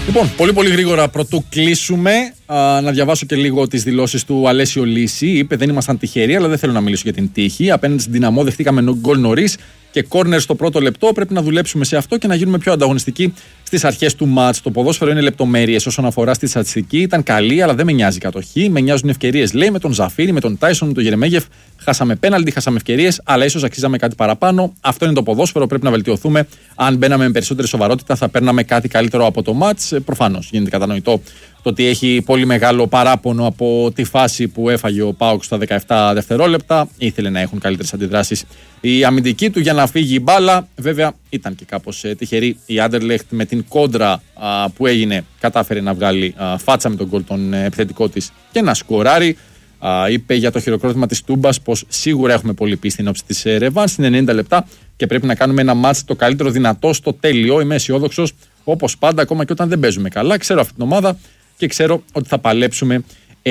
Λοιπόν, πολύ γρήγορα πρωτού κλείσουμε, να διαβάσω και λίγο τις δηλώσεις του Αλέσιο Λύση. Είπε: δεν ήμασταν τυχεροί, αλλά δεν θέλω να μιλήσω για την τύχη. Απέναντι στην Δυναμό δεχτήκαμε γκολ νωρίς και κόρνερ στο πρώτο λεπτό. Πρέπει να δουλέψουμε σε αυτό και να γίνουμε πιο ανταγωνιστικοί στις αρχές του μάτς. Το ποδόσφαιρο είναι λεπτομέρειες όσον αφορά στη στατιστική. Ήταν καλή, αλλά δεν με νοιάζει η κατοχή. Με νοιάζουν ευκαιρίες. Λέει με τον Ζαφίρι, με τον Τάισον, με τον Γερεμέγεφ. Χάσαμε πέναλτι, χάσαμε ευκαιρίες, αλλά ίσως αξίζαμε κάτι παραπάνω. Αυτό είναι το ποδόσφαιρο. Πρέπει να βελτιωθούμε. Αν μπαίναμε με περισσότερη σοβαρότητα, θα παίρναμε κάτι καλύτερο από το μάτς. Προφανώς γίνεται κατανοητό το ότι έχει πολύ μεγάλο παράπονο από τη φάση που έφαγε ο ΠΑΟΚ στα 17 δευτερόλεπτα. Ήθελε να έχουν καλύτερες αντιδράσεις η αμυντική του για να φύγει η μπάλα. Βέβαια ήταν και κάπως τυχερή η Άντερλεχτ με την κόντρα που έγινε. Κατάφερε να βγάλει φάτσα με τον γκολ τον επιθετικό της και να σκοράρει. Είπε για το χειροκρότημα της Τούμπας πως σίγουρα έχουμε πολύ πίστη εν ώψη της ρεβάνς. Είναι 90 λεπτά και πρέπει να κάνουμε ένα μάτς το καλύτερο δυνατό στο τέλειο. Είμαι αισιόδοξος όπως πάντα, ακόμα και όταν δεν παίζουμε καλά. Ξέρω αυτή την ομάδα και ξέρω ότι θα παλέψουμε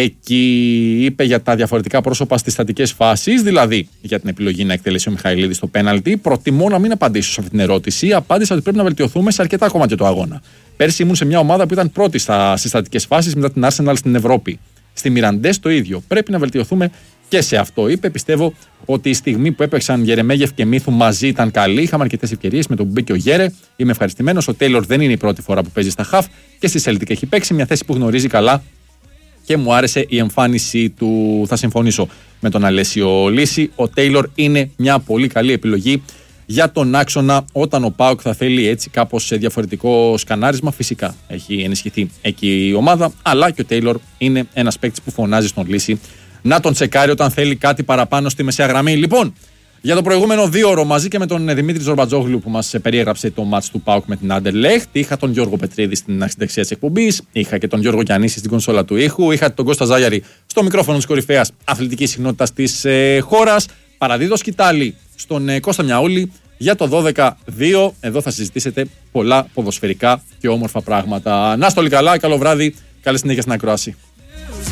εκεί. Είπε για τα διαφορετικά πρόσωπα στις στατικές φάσεις, δηλαδή για την επιλογή να εκτελέσει ο Μιχαηλίδης στο πέναλτι. Προτιμώ να μην απαντήσω σε αυτή την ερώτηση. Απάντησα ότι πρέπει να βελτιωθούμε σε αρκετά κομμάτια του αγώνα. Πέρσι ήμουν σε μια ομάδα που ήταν πρώτη στις στατικές φάσεις μετά την Arsenal στην Ευρώπη. Στη Μιραντές το ίδιο. Πρέπει να βελτιωθούμε και σε αυτό. Είπε: πιστεύω ότι η στιγμή που έπαιξαν Γερεμέγεφ και Μίθου μαζί ήταν καλή. Είχαμε αρκετές ευκαιρίες με τον που μπήκε ο Γέρε. Είμαι ευχαριστημένος. Ο Τέιλορ δεν είναι η πρώτη φορά που παίζει στα χαφ και στη Celtic έχει παίξει, μια θέση που γνωρίζει καλά και μου άρεσε η εμφάνιση του. Θα συμφωνήσω με τον Αλέσιο Λύση. Ο Τέιλορ είναι μια πολύ καλή επιλογή για τον άξονα όταν ο ΠΑΟΚ θα θέλει έτσι κάπως σε διαφορετικό σκανάρισμα. Φυσικά έχει ενισχυθεί εκεί η ομάδα, αλλά και ο Τέιλορ είναι ένας παίκτης που φωνάζει στον Λύση να τον τσεκάρει όταν θέλει κάτι παραπάνω στη μεσαία γραμμή. Λοιπόν, για το προηγούμενο 2ωρο μαζί και με τον Δημήτρη Ζορμπατζόγλου που μας περιέγραψε το μάτς του ΠΑΟΚ με την Άντερλεχτ, είχα τον Γιώργο Πετρίδη στην δεξιά της εκπομπής, είχα και τον Γιώργο Γιαννίση στην κονσόλα του ήχου, είχα τον Κώστα Ζάγιαρη στο μικρόφωνο της κορυφαίας αθλητικής συχνότητας της χώρας. Παραδίδω σκητάλη στον Κώστα Μιαούλη για το 12-2. Εδώ θα συζητήσετε πολλά ποδοσφαιρικά και όμορφα πράγματα. Να είστε όλοι καλά, καλό βράδυ, καλή συνέχεια στην ακρόαση.